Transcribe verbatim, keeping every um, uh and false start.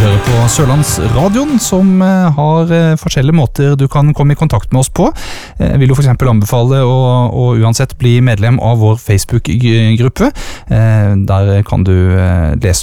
hører på Sørlandsradioen, som har forskjellige måter du kan komme i kontakt med oss på. Jeg vil jo for eksempel anbefale å, å uansett bli medlem av vår Facebook-gruppe. Der kan du lese